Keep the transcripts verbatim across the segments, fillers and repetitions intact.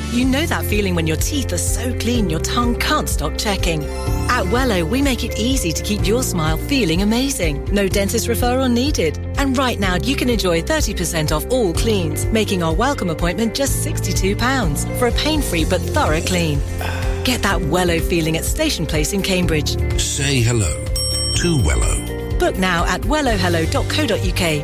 You know that feeling when your teeth are so clean your tongue can't stop checking. At Wello, we make it easy to keep your smile feeling amazing. No dentist referral needed. And right now, you can enjoy thirty percent off all cleans, making our welcome appointment just sixty-two pounds for a pain-free but thorough clean. Get that Wello feeling at Station Place in Cambridge. Say hello to Wello. Book now at wello hello dot co dot uk.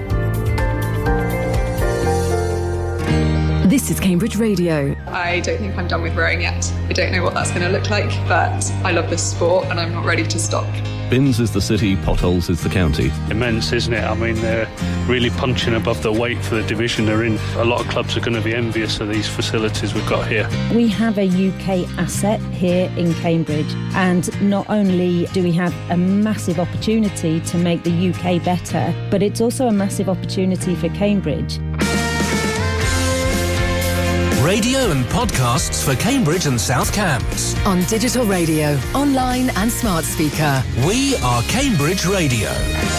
This is Cambridge Radio. I don't think I'm done with rowing yet. I don't know what that's going to look like, but I love this sport and I'm not ready to stop. Bins is the city, potholes is the county. Immense, isn't it? I mean, they're really punching above their weight for the division they're in. A lot of clubs are going to be envious of these facilities we've got here. We have a U K asset here in Cambridge, and not only do we have a massive opportunity to make the U K better, but it's also a massive opportunity for Cambridge. Radio and podcasts for Cambridge and South Cambs. On digital radio, online and smart speaker. We are Cambridge Radio.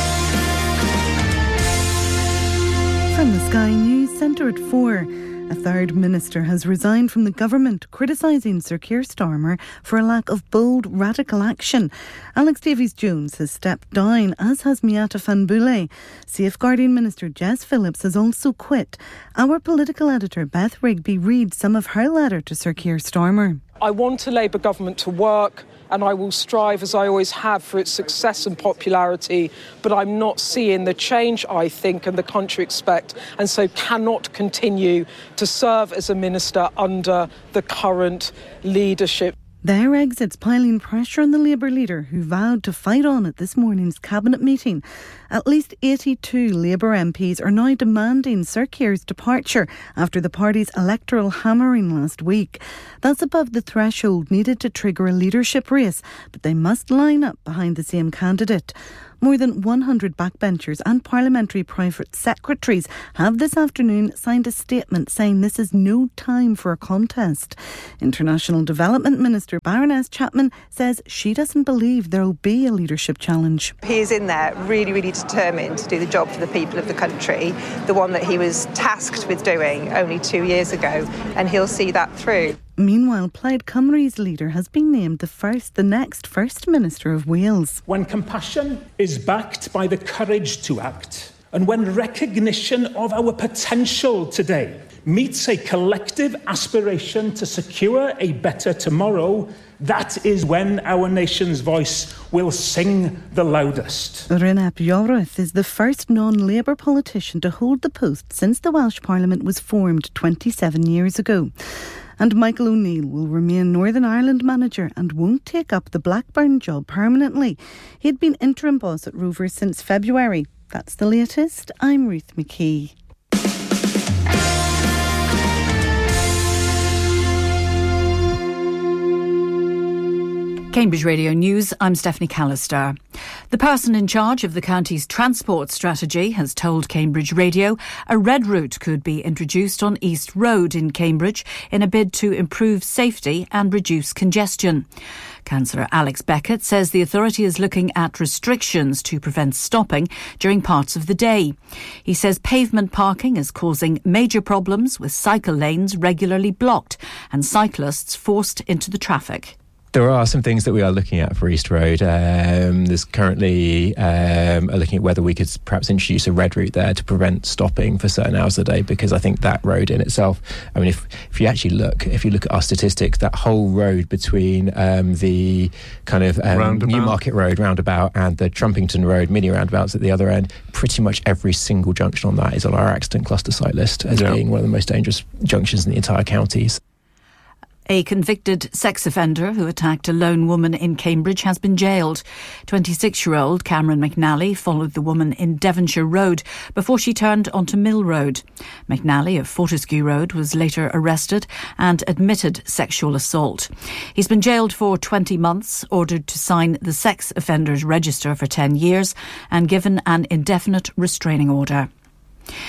From the Sky News Centre at four. A third minister has resigned from the government, criticising Sir Keir Starmer for a lack of bold, radical action. Alex Davies-Jones has stepped down, as has Miata Fanbule. Safeguarding Minister Jess Phillips has also quit. Our political editor Beth Rigby reads some of her letter to Sir Keir Starmer. I want a Labour government to work, and I will strive, as I always have, for its success and popularity, but I'm not seeing the change I think and the country expect, and so cannot continue to serve as a minister under the current leadership. Their exits piling pressure on the Labour leader, who vowed to fight on at this morning's cabinet meeting. At least eighty-two Labour M Ps are now demanding Sir Keir's departure after the party's electoral hammering last week. That's above the threshold needed to trigger a leadership race, but they must line up behind the same candidate. More than one hundred backbenchers and parliamentary private secretaries have this afternoon signed a statement saying this is no time for a contest. International Development Minister Baroness Chapman says she doesn't believe there will be a leadership challenge. He is in there really, really determined to do the job for the people of the country, the one that he was tasked with doing only two years ago, and he'll see that through. Meanwhile, Plaid Cymru's leader has been named the first, the next First Minister of Wales. When compassion is backed by the courage to act, and when recognition of our potential today meets a collective aspiration to secure a better tomorrow, that is when our nation's voice will sing the loudest. Rhyneb Iorwerth is the first non-Labour politician to hold the post since the Welsh Parliament was formed twenty-seven years ago. And Michael O'Neill will remain Northern Ireland manager and won't take up the Blackburn job permanently. He had been interim boss at Rovers since February. That's the latest. I'm Ruth McKee. Cambridge Radio News, I'm Stephanie Callister. The person in charge of the county's transport strategy has told Cambridge Radio a red route could be introduced on East Road in Cambridge in a bid to improve safety and reduce congestion. Councillor Alex Beckett says the authority is looking at restrictions to prevent stopping during parts of the day. He says pavement parking is causing major problems, with cycle lanes regularly blocked and cyclists forced into the traffic. There are some things that we are looking at for East Road. Um, there's currently um, looking at whether we could perhaps introduce a red route there to prevent stopping for certain hours of the day, because I think that road in itself, I mean, if if you actually look, if you look at our statistics, that whole road between um, the kind of um, Newmarket Road roundabout and the Trumpington Road mini roundabouts at the other end, pretty much every single junction on that is on our accident cluster site list as yeah. being one of the most dangerous junctions in the entire counties. A convicted sex offender who attacked a lone woman in Cambridge has been jailed. twenty-six-year-old Cameron McNally followed the woman in Devonshire Road before she turned onto Mill Road. McNally of Fortescue Road was later arrested and admitted sexual assault. He's been jailed for twenty months, ordered to sign the sex offenders register for ten years and given an indefinite restraining order.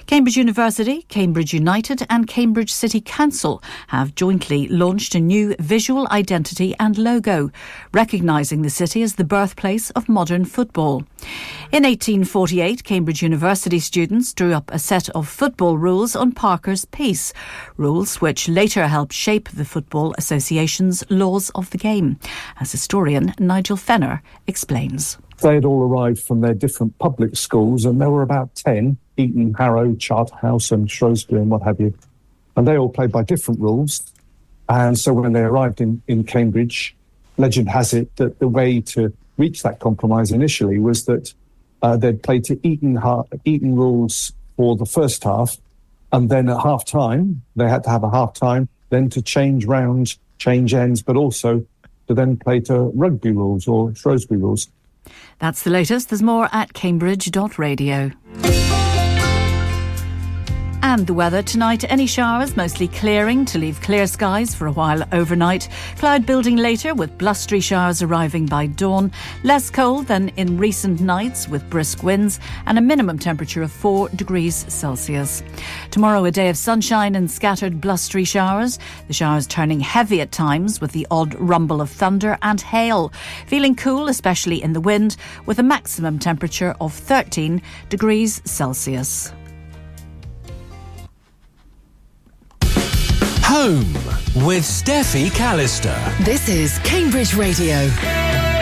Cambridge University, Cambridge United and Cambridge City Council have jointly launched a new visual identity and logo, recognising the city as the birthplace of modern football. In eighteen forty-eight, Cambridge University students drew up a set of football rules on Parker's Piece, rules which later helped shape the Football Association's laws of the game, as historian Nigel Fenner explains. They had all arrived from their different public schools, and there were about ten, Eton, Harrow, Charterhouse and Shrewsbury and what have you. And they all played by different rules. And so when they arrived in, in Cambridge, legend has it that the way to reach that compromise initially was that uh, they'd play to Eton, Eton rules for the first half, and then at half-time, they had to have a half-time, then to change round, change ends, but also to then play to rugby rules or Shrewsbury rules. That's the latest. There's more at cambridge dot radio. And the weather tonight, any showers, mostly clearing to leave clear skies for a while overnight. Cloud building later with blustery showers arriving by dawn. Less cold than in recent nights with brisk winds and a minimum temperature of four degrees Celsius. Tomorrow a day of sunshine and scattered blustery showers. The showers turning heavy at times with the odd rumble of thunder and hail. Feeling cool, especially in the wind, with a maximum temperature of thirteen degrees Celsius. Home with Steffi Callister. This is Cambridge Radio.